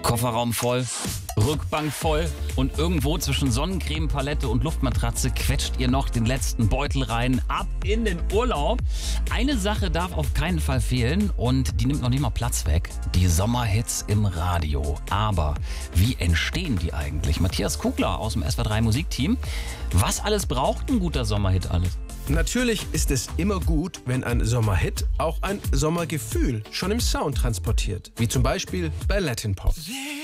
Kofferraum voll, Rückbank voll und irgendwo zwischen Sonnencremepalette und Luftmatratze quetscht ihr noch den letzten Beutel rein. Ab in den Urlaub. Eine Sache darf auf keinen Fall fehlen und die nimmt noch nicht mal Platz weg. Die Sommerhits im Radio. Aber wie entstehen die eigentlich? Matthias Kugler aus dem SWR3 Musikteam. Was alles braucht ein guter Sommerhit alles? Natürlich ist es immer gut, wenn ein Sommerhit auch ein Sommergefühl schon im Sound transportiert. Wie zum Beispiel bei Latin Pop.